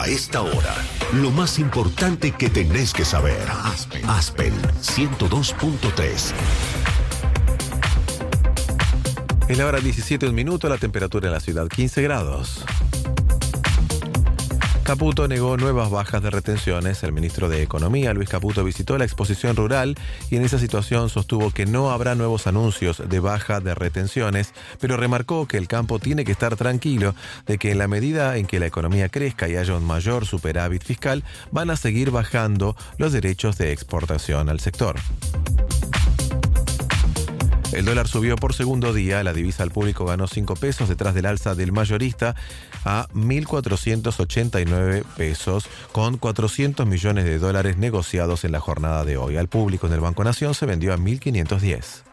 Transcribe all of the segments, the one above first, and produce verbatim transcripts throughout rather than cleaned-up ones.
A esta hora, lo más importante que tenés que saber. Aspen, Aspen ciento dos punto tres. En la hora diecisiete, un minuto, la temperatura en la ciudad quince grados. Caputo negó nuevas bajas de retenciones. El ministro de Economía, Luis Caputo, visitó la exposición rural y en esa situación sostuvo que no habrá nuevos anuncios de baja de retenciones, pero remarcó que el campo tiene que estar tranquilo de que en la medida en que la economía crezca y haya un mayor superávit fiscal, van a seguir bajando los derechos de exportación al sector. El dólar subió por segundo día, la divisa al público ganó cinco pesos detrás del alza del mayorista a mil cuatrocientos ochenta y nueve pesos, con cuatrocientos millones de dólares negociados en la jornada de hoy. Al público en el Banco Nación se vendió a mil quinientos diez.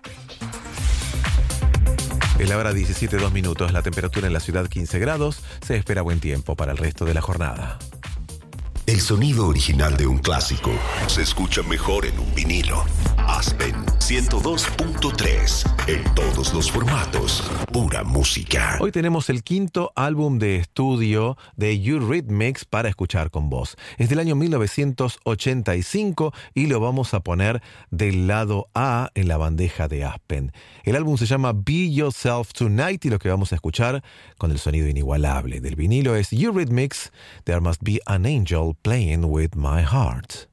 En la hora diecisiete, dos minutos, la temperatura en la ciudad quince grados, se espera buen tiempo para el resto de la jornada. El sonido original de un clásico se escucha mejor en un vinilo. Aspen ciento dos punto tres. En todos los formatos. Pura música. Hoy tenemos el quinto álbum de estudio de Eurythmics para escuchar con vos. Es del año mil novecientos ochenta y cinco y lo vamos a poner del lado A en la bandeja de Aspen. El álbum se llama Be Yourself Tonight y lo que vamos a escuchar con el sonido inigualable del vinilo es Eurythmics, There Must Be an Angel Playing With My Heart.